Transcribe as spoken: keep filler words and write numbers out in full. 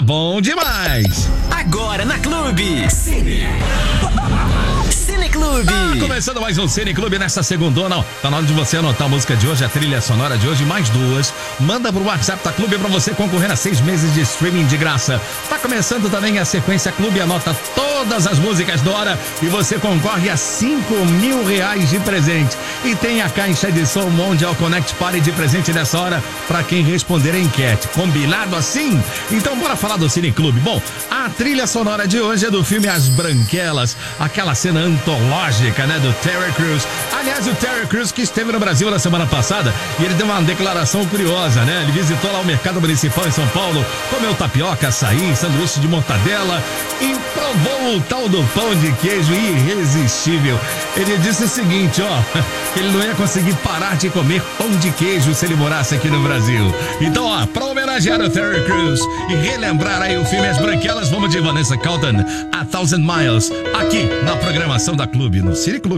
bom demais. Agora na Clube. Cine. Cine Clube. Tá começando mais um Cine Clube nessa segundona. Tá na hora de você anotar a música de hoje, a trilha sonora de hoje, mais duas. Manda pro WhatsApp da Clube pra você concorrer a seis meses de streaming de graça. Tá começando também a sequência Clube, anota todas as músicas da hora e você concorre a cinco mil reais de presente. E tem a caixa de som Mondial Connect Party de presente nessa hora pra quem responder a enquete. Combinado assim? Então bora falar do Cine Clube. Bom, a trilha sonora de hoje é do filme As Branquelas, aquela cena antológica, né, do Terry Crews. Aliás, o Terry Crews que esteve no Brasil na semana passada e ele deu uma declaração curiosa, né? Ele visitou lá o Mercado Municipal em São Paulo, comeu tapioca, açaí, sanduíche de mortadela e provou o tal do pão de queijo irresistível. Ele disse o seguinte, ó, que ele não ia conseguir parar de comer pão de queijo se ele morasse aqui no Brasil. Então, ó, pra homenagear o Terry Crews e relembrar aí o filme As Branquelas, vamos de Vanessa Carlton, A Thousand Miles, aqui na programação da Clube, no Cine Clube.